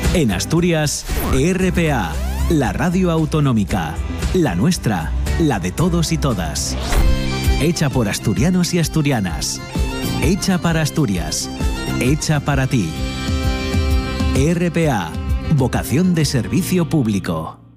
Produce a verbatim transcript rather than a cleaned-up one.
En Asturias, E R P A, la radio autonómica, la nuestra, la de todos y todas. Hecha por asturianos y asturianas. Hecha para Asturias. Hecha para ti. E R P A, vocación de servicio público.